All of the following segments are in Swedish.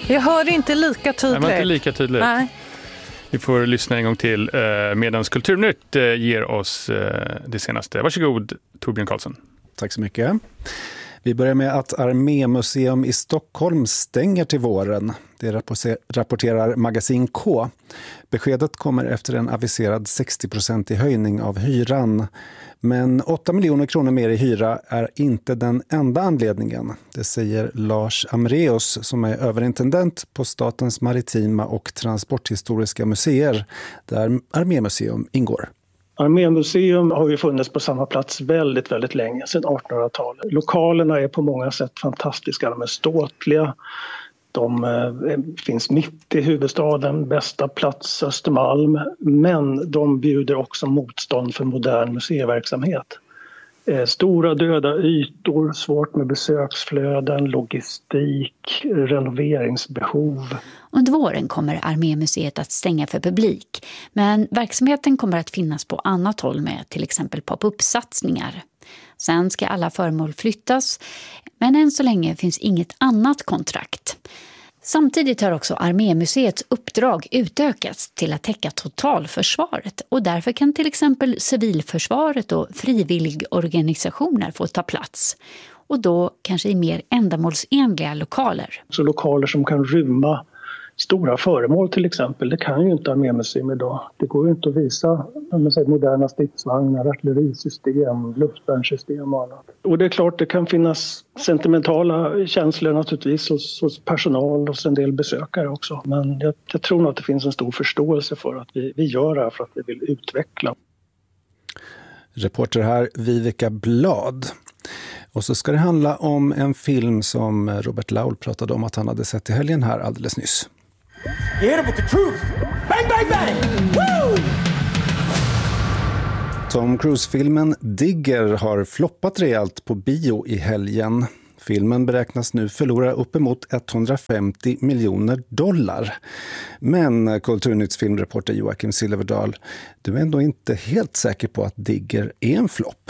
Jag hör inte lika tydligt. Det var inte lika tydligt. Nej. Vi får lyssna en gång till medan Kulturnytt ger oss det senaste. Varsågod, Torbjörn Karlsson. Tack så mycket. Vi börjar med att Armémuseum i Stockholm stänger till våren. Det rapporterar Magasin K. Beskedet kommer efter en aviserad 60% höjning av hyran. Men 8 miljoner kronor mer i hyra är inte den enda anledningen. Det säger Lars Amreus som är överintendent på Statens maritima och transporthistoriska museer där Armémuseum ingår. Armémuseum har ju funnits på samma plats väldigt, väldigt länge, sedan 1800-talet. Lokalerna är på många sätt fantastiska, de är ståtliga. De finns mitt i huvudstaden, bästa plats Östermalm, men de bjuder också motstånd för modern museiverksamhet. Stora döda ytor, svårt med besöksflöden, logistik, renoveringsbehov. Under våren kommer Armémuseet att stänga för publik, men verksamheten kommer att finnas på annat håll med till exempel pop-up-satsningar. Sen ska alla föremål flyttas, men än så länge finns inget annat kontrakt. Samtidigt har också Armémuseets uppdrag utökats till att täcka totalförsvaret och därför kan till exempel civilförsvaret och frivilligorganisationer få ta plats. Och då kanske i mer ändamålsenliga lokaler. Så lokaler som kan rymma stora föremål till exempel, det kan ju inte Armémuseum idag. Det går ju inte att visa moderna stridsvagnar, artillerisystem, luftvärnssystem och annat. Och det är klart det kan finnas sentimentala känslor naturligtvis hos personal och en del besökare också. Men jag tror nog att det finns en stor förståelse för att vi gör det här för att vi vill utveckla. Reporter här Viveka Blad. Och så ska det handla om en film som Robert Laul pratade om att han hade sett i helgen här alldeles nyss. You hit him with the truth. Bang, bang, bang! Woo! Tom Cruise-filmen Digger har floppat rejält på bio i helgen. Filmen beräknas nu förlora uppemot $150 miljoner. Men Kulturnytts filmreporter Joakim Silverdahl, du är ändå inte helt säker på att Digger är en flopp.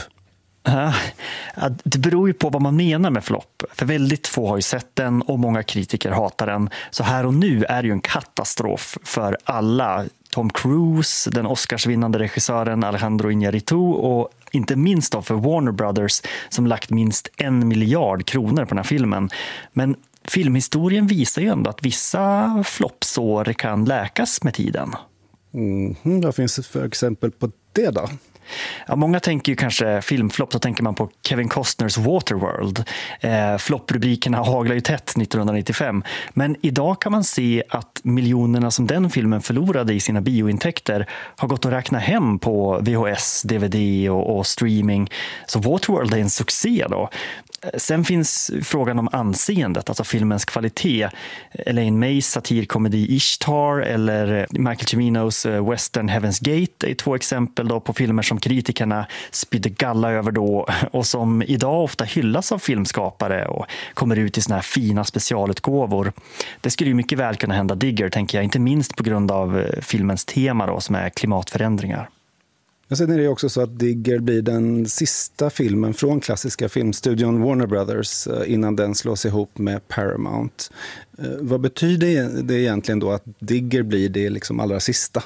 Det beror ju på vad man menar med flopp. För väldigt få har ju sett den och många kritiker hatar den. Så här och nu är det ju en katastrof för alla. Tom Cruise, den Oscarsvinnande regissören Alejandro Iñárritu och inte minst då för Warner Brothers som lagt minst 1 miljard kronor på den här filmen. Men filmhistorien visar ju ändå att vissa floppsår kan läkas med tiden. Vad finns det för exempel på det då? Ja, många tänker ju kanske filmflopp, så tänker man på Kevin Costners Waterworld. Flopprubrikerna haglar ju tätt 1995. Men idag kan man se att miljonerna som den filmen förlorade i sina biointäkter har gått att räkna hem på VHS, DVD och streaming. Så Waterworld är en succé då. Sen finns frågan om anseendet, alltså filmens kvalitet. Elaine Mays satirkomedi Ishtar eller Michael Ciminos western Heaven's Gate är 2 exempel då på filmer som kritikerna spydde galla över då och som idag ofta hyllas av filmskapare och kommer ut i såna här fina specialutgåvor. Det skulle ju mycket väl kunna hända Digger, tänker jag, inte minst på grund av filmens tema då, som är klimatförändringar. Men sen är det också så att Digger blir den sista filmen från klassiska filmstudion Warner Brothers innan den slås ihop med Paramount. Vad betyder det egentligen då att Digger blir det liksom allra sista?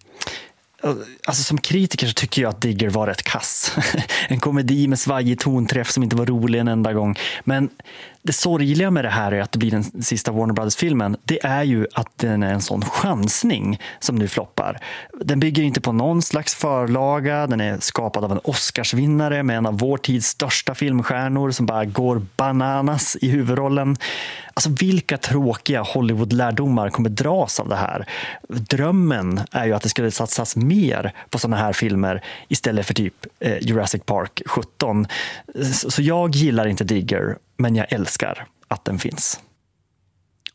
Alltså som kritiker så tycker jag att Digger var rätt kass. En komedi med svajig tonträff som inte var rolig en enda gång. Men det sorgliga med det här är att det blir den sista Warner Brothers-filmen. Det är ju att den är en sån chansning som nu floppar. Den bygger inte på någon slags förlaga. Den är skapad av en Oscarsvinnare med en av vår tids största filmstjärnor som bara går bananas i huvudrollen. Alltså vilka tråkiga Hollywood-lärdomar kommer dras av det här? Drömmen är ju att det skulle satsas mer på såna här filmer istället för typ Jurassic Park 17. Så jag gillar inte Digger, men jag älskar att den finns.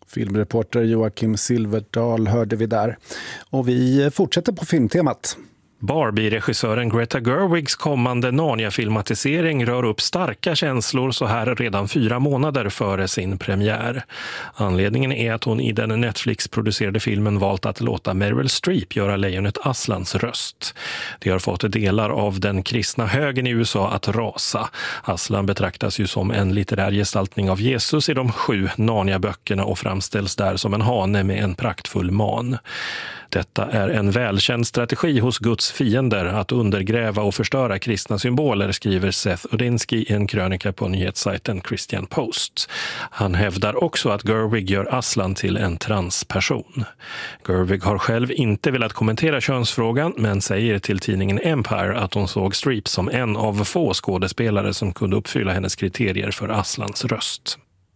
Filmreporter Joakim Silverdahl hörde vi där. Och vi fortsätter på filmtemat. Barbie-regissören Greta Gerwigs kommande Narnia-filmatisering rör upp starka känslor så här redan 4 månader före sin premiär. Anledningen är att hon i den Netflix-producerade filmen valt att låta Meryl Streep göra lejonet Aslans röst. Det har fått delar av den kristna högern i USA att rasa. Aslan betraktas ju som en litterär gestaltning av Jesus i de 7 Narnia-böckerna och framställs där som en hane med en praktfull man. Detta är en välkänd strategi hos Guds fiender att undergräva och förstöra kristna symboler, skriver Seth Odinsky i en krönika på nyhetssajten Christian Post. Han hävdar också att Gerwig gör Aslan till en transperson. Gerwig har själv inte velat kommentera könsfrågan men säger till tidningen Empire att hon såg Streep som en av få skådespelare som kunde uppfylla hennes kriterier för Aslans röst.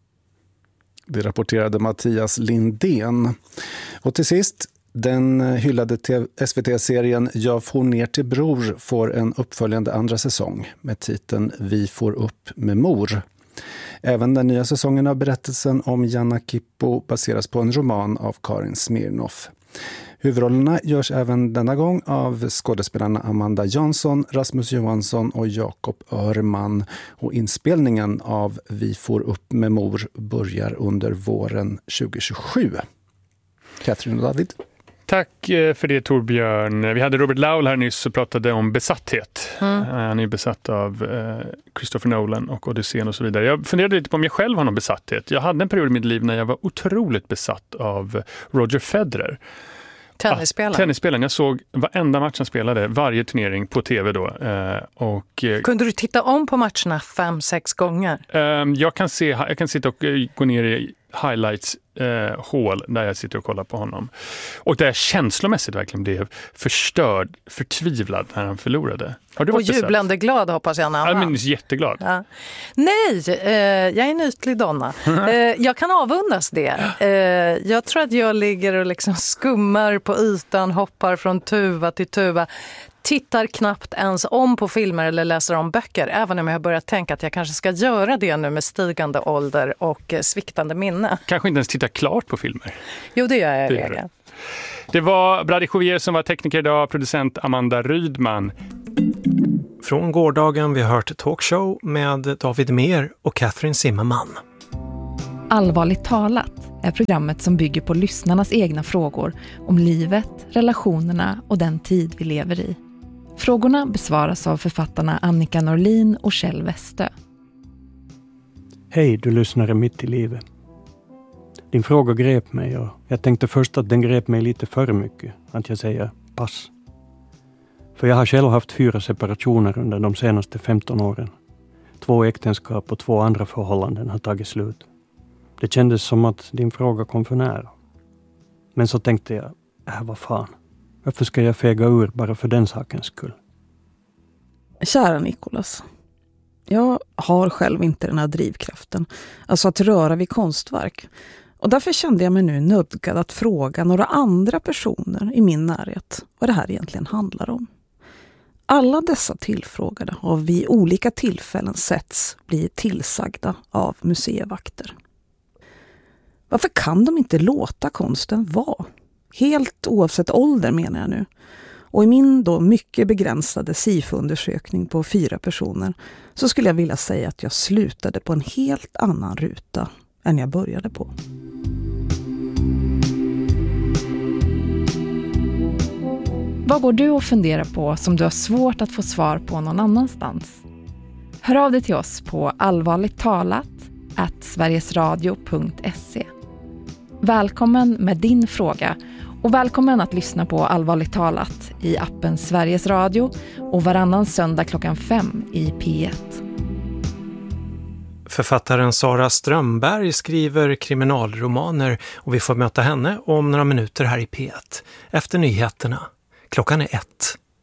Det rapporterade Mattias Lindén. Och till sist, den hyllade SVT-serien Jag får ner till bror får en uppföljande andra säsong med titeln Vi får upp med mor. Även den nya säsongen av berättelsen om Janna Kippo baseras på en roman av Karin Smirnoff. Huvudrollerna görs även denna gång av skådespelarna Amanda Jansson, Rasmus Johansson och Jakob Örman. Och inspelningen av Vi får upp med mor börjar under våren 2027. Katrin och David. Tack för det, Torbjörn. Vi hade Robert Laul här nyss och pratade om besatthet. Han är besatt av Christopher Nolan och Odysseen och så vidare. Jag funderade lite på om jag själv har någon besatthet. Jag hade en period i mitt liv när jag var otroligt besatt av Roger Federer. Tennisspelaren. Jag såg varenda match han spelade, varje turnering på tv då. Kunde du titta om på matcherna 5-6 gånger? Jag kan sitta och gå ner i highlights hål där jag sitter och kollar på honom. Och där jag känslomässigt verkligen blev förtvivlad när han förlorade. Har du varit och jublande glad hoppas jag när han vann. Jag är jätteglad. Ja. Nej, jag är en ytlig donna. Jag kan avundas det. Jag tror att jag ligger och liksom skummar på ytan, hoppar från tuva till tuva. Tittar knappt ens om på filmer eller läser om böcker, även om jag har börjat tänka att jag kanske ska göra det nu med stigande ålder och sviktande minne. Kanske inte ens titta klart på filmer. Jo, det gör jag i regel. Det var Brady Jovier som var tekniker idag, producent Amanda Rydman. Från gårdagen vi har hört Talkshow med David Mer och Catherine Zimmerman. Allvarligt talat är programmet som bygger på lyssnarnas egna frågor om livet, relationerna och den tid vi lever i. Frågorna besvaras av författarna Annika Norlin och Kjell Westö. Hej, du lyssnare mitt i livet. Din fråga grep mig och jag tänkte först att den grep mig lite för mycket. Att jag säger pass. För jag har själv haft 4 separationer under de senaste 15 åren. 2 äktenskap och 2 andra förhållanden har tagit slut. Det kändes som att din fråga kom för nära. Men så tänkte jag, vad fan. Varför ska jag fega ur bara för den sakens skull? Kära Nicholas. Jag har själv inte den här drivkraften. Alltså att röra vid konstverk. Och därför kände jag mig nu nödgad att fråga några andra personer i min närhet vad det här egentligen handlar om. Alla dessa tillfrågade har vid olika tillfällen setts bli tillsagda av museivakter. Varför kan de inte låta konsten vara? Helt oavsett ålder menar jag nu. Och i min då mycket begränsade SIFO-undersökning på 4 personer så skulle jag vilja säga att jag slutade på en helt annan ruta än jag började på. Vad går du och funderar på som du har svårt att få svar på någon annanstans? Hör av dig till oss på allvarligttalat@sverigesradio.se. Välkommen med din fråga och välkommen att lyssna på Allvarligt talat i appen Sveriges Radio och varannan söndag 5:00 i P1. Författaren Sara Strömberg skriver kriminalromaner och vi får möta henne om några minuter här i P1 efter nyheterna. Klockan är 1.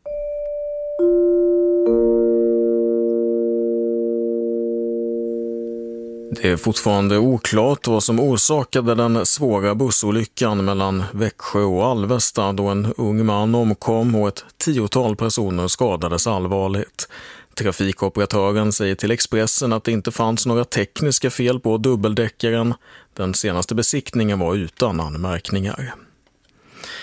Det är fortfarande oklart vad som orsakade den svåra bussolyckan mellan Växjö och Alvesta då en ung man omkom och ett 10-tal personer skadades allvarligt. Trafikoperatören säger till Expressen att det inte fanns några tekniska fel på dubbeldäckaren. Den senaste besiktningen var utan anmärkningar.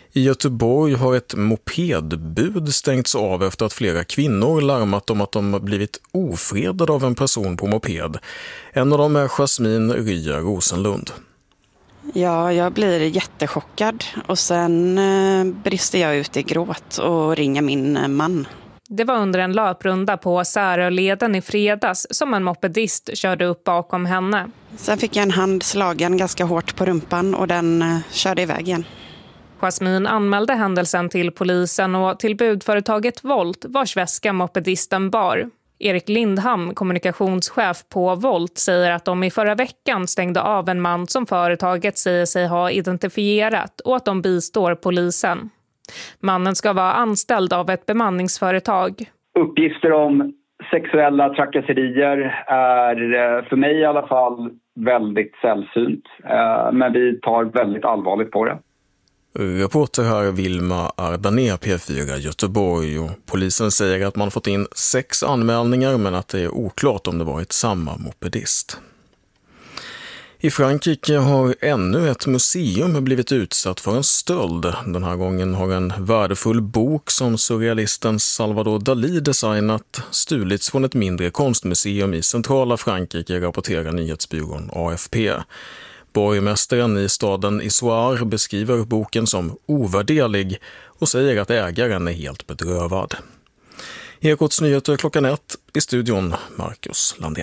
I Göteborg har ett mopedbud stängts av efter att flera kvinnor larmat om att de blivit ofredade av en person på moped. En av dem är Jasmin Rya Rosenlund. Ja, jag blir jättechockad och sen brister jag ut i gråt och ringer min man. Det var under en löprunda på Säröleden i fredags som en mopedist körde upp bakom henne. Sen fick jag en hand slagen ganska hårt på rumpan och den körde iväg igen. Jasmin anmälde händelsen till polisen och till budföretaget Volt vars väska mopedisten bar. Erik Lindhamn, kommunikationschef på Volt, säger att de i förra veckan stängde av en man som företaget säger sig ha identifierat och att de bistår polisen. Mannen ska vara anställd av ett bemanningsföretag. Uppgifter om sexuella trakasserier är för mig i alla fall väldigt sällsynt. Men vi tar väldigt allvarligt på det. Reporter här Vilma Ardané, P4 Göteborg, och polisen säger att man fått in 6 anmälningar men att det är oklart om det varit samma mopedist. I Frankrike har ännu ett museum blivit utsatt för en stöld. Den här gången har en värdefull bok som surrealisten Salvador Dalí designat stulits från ett mindre konstmuseum i centrala Frankrike, rapporterar nyhetsbyrån AFP. Borgmästaren i staden Issoire beskriver boken som ovärderlig och säger att ägaren är helt bedrövad. Ekots nyheter 1:00 i studion Marcus Landén.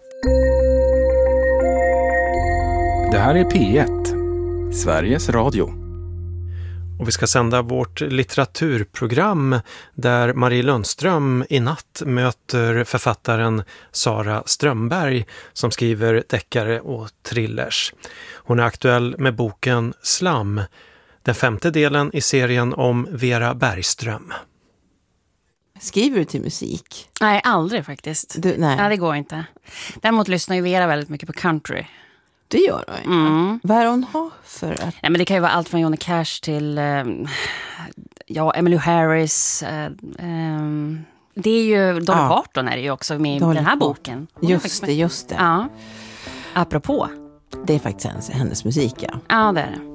Det här är P1, Sveriges Radio. Och vi ska sända vårt litteraturprogram där Marie Lundström i natt möter författaren Sara Strömberg som skriver deckare och thrillers. Hon är aktuell med boken Slam, den 5:e delen i serien om Vera Bergström. Skriver du till musik? Nej, aldrig faktiskt. Nej, det går inte. Däremot lyssnar ju Vera väldigt mycket på country. Det gör hon. Mm. Vad är hon har för? Nej, men det kan ju vara allt från Johnny Cash till Emmylou Harris. Det är ju Dolly Parton är det ju också med i den här boken. Just det. Ja. Apropå. Det är faktiskt hennes musik, ja. Ja, det är det.